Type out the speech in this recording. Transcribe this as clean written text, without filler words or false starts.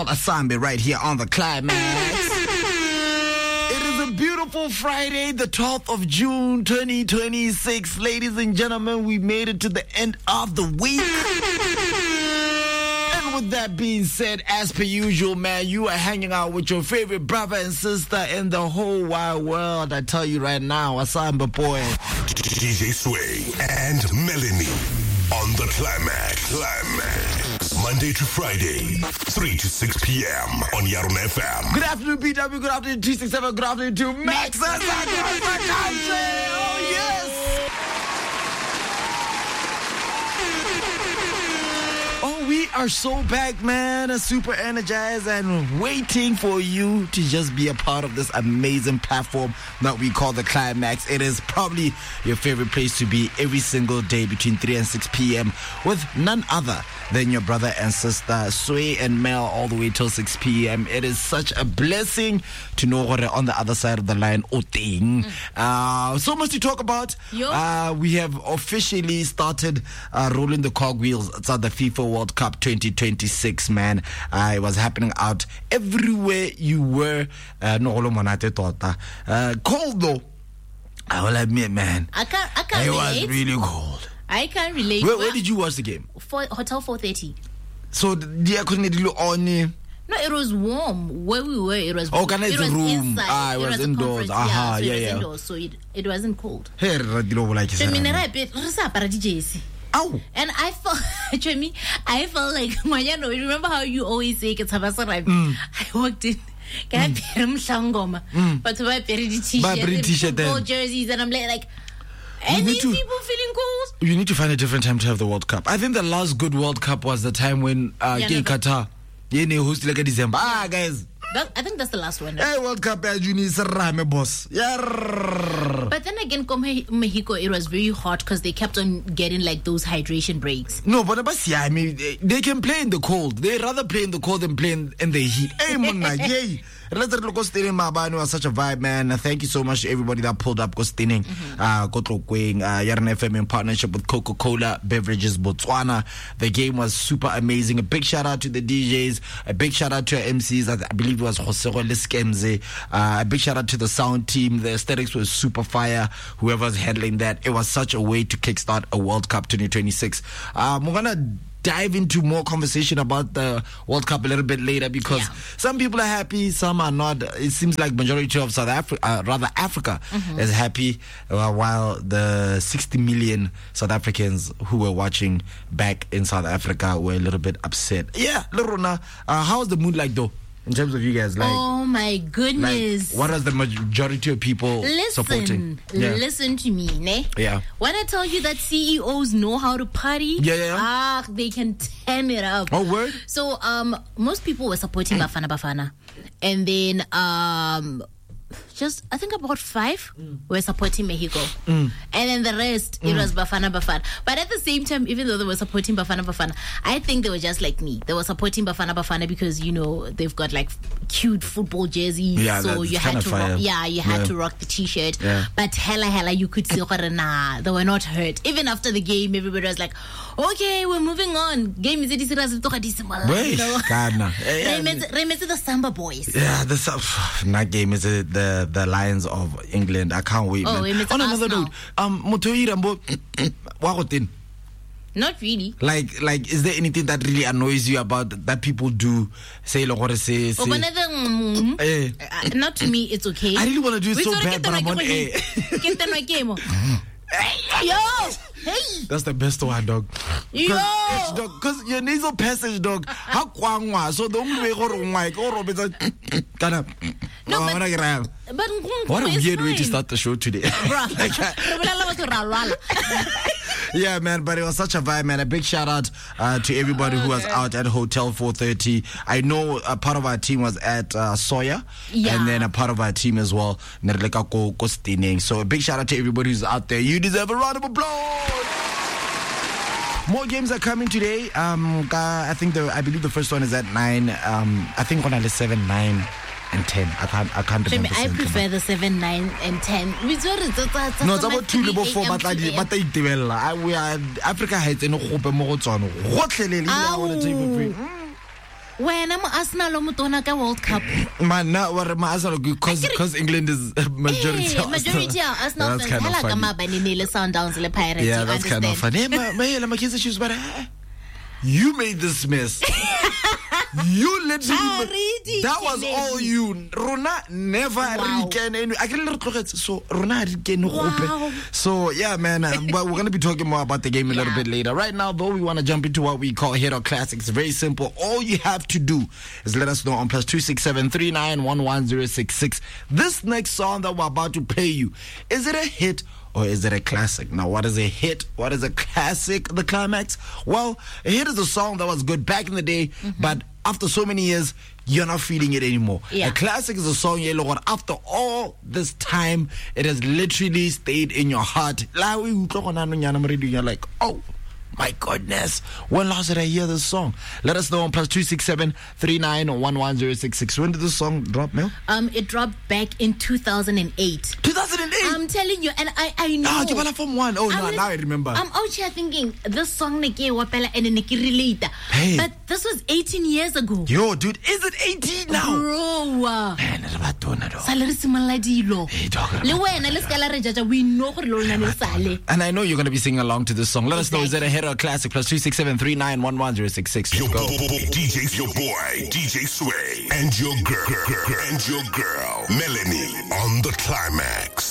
Asambe right here on the Climax. It is a beautiful Friday, the 12th of June, 2026. Ladies and gentlemen, we made it to the end of the week. And with that being said, as per usual, man, you are hanging out with your favorite brother and sister in the whole wide world. I tell you right now, Asambe boy. DJ Sway and Melanie on the Climax. Monday to Friday, 3 to 6 p.m. on Yarun FM. Good afternoon, BW. Good afternoon, 267. Good afternoon to Max across the country. Oh, yes. Oh, we are so back, man. Super energized and waiting for you to just be a part of this amazing platform that we call the Climax. It is probably your favorite place to be every single day between 3 and 6 p.m. with none other than your brother and sister, Sway and Mel, all the way till 6 p.m. It is such a blessing to know what on the other side of the line, Oting. So much to talk about. We have officially started rolling the cogwheels at the FIFA World Cup 2026, man. It was happening out everywhere you were. Cold though, I will admit, man. I can't it relate. Was really cold. I can't relate. Where did you watch the game? Hotel 430. So the couldn't do on you. No, it was warm. Where we were, it was. Oh, can I room? Inside. It was indoors. So yeah. Indoors, so it wasn't cold. Hey, like Ow. And I felt like, remember how you always say it's I walked in. But t-shirt, football jerseys, and I'm like, people feeling cold. You need to find a different time to have the World Cup. I think the last good World Cup was the time when Qatar hosted like a December. Guys. I think that's the last one. Hey, World Cup, you need to boss. But then again, Mexico, it was very hot because they kept on getting like those hydration breaks. No, but I mean, they can play in the cold. They rather play in the cold than play in the heat. Hey, man, yay. It was such a vibe, man. Thank you so much to everybody that pulled up Kostineng, Yarn FM in partnership with Coca-Cola Beverages Botswana. The game was super amazing. A big shout out to the DJs. A big shout out to our MCs. I believe it was Josego Liskemze. A big shout out to the sound team. The aesthetics was super fire. Whoever's handling that. It was such a way to kickstart a World Cup 2026. We're gonna dive into more conversation about the World Cup a little bit later because some people are happy, some are not. It seems like majority of Africa is happy, while the 60 million South Africans who were watching back in South Africa were a little bit upset. Yeah, Lorona, how's the mood like though? In terms of you guys, like, oh my goodness, like, what are the majority of people supporting? Listen to me, ne? Yeah. When I tell you that CEOs know how to party, they can turn it up. Oh, word? So, most people were supporting Bafana, and then just I think about 5 were supporting Mexico, and then the rest it was Bafana. But at the same time, even though they were supporting Bafana, I think they were just like me. They were supporting Bafana because they've got like cute football jerseys, so you had to rock, you had to rock the t-shirt. But hella, you could see they were not hurt. Even after the game, everybody was like, okay, we're moving on. Game is the Samba boys. Yeah, that game is the Lions of England. I can't wait. On another note, not really. Like, is there anything that really annoys you about that people do? Say, not to me, it's okay. I really want to do it so bad, but I'm on air. Yo! Hey! That's the best one, dog. Yo! Because your nasal passage, dog. How kwangwa? So the only way but what a weird way to start the show today. Yeah, man, but it was such a vibe, man. A big shout out to everybody who was out at Hotel 430. I know a part of our team was at Soya, and then a part of our team as well, so a big shout out to everybody who's out there. You deserve a round of applause. More games are coming today. I believe the first one is at 9. I think on 7, 9. And 10. I can't remember. I prefer the 7, 9, and 10. No, it's about 2 level 4, but Africa has no hope more on. When I'm Arsenal Mutona World Cup. Man, now what am I because England is majority Majority of Arsenal fans. Sundowns, the Pirates. Yeah, that's kind of funny. My kids shoes, but you made this mess. You literally that was all you. Rona never can I can little so Rona can So yeah, man, but we're gonna be talking more about the game a little bit later. Right now, though, we want to jump into what we call Hit or Classics. Very simple. All you have to do is let us know on +267 3911 this next song that we're about to play you. Is it a hit or is it a classic? Now, what is a hit? What is a classic? The climax? Well, a hit is a song that was good back in the day, but after so many years, you're not feeling it anymore. Yeah. A classic is a song, after all this time, it has literally stayed in your heart. You're like, oh my goodness, when last did I hear this song? Let us know on +267 3911 When did this song drop, Mel? It dropped back in 2008. 2008? I'm telling you, and I know. Oh, from one. Oh, no, now I remember. I'm out here thinking, this song and relate. Hey. But this was 18 years ago. Yo, dude, is it 18 now? Bro. Man, we know. and I know you're going to be singing along to this song. Let us know, is it a hit or a classic? +267 3911 Your boy, DJ Sway, and your girl, Melanie on the climax.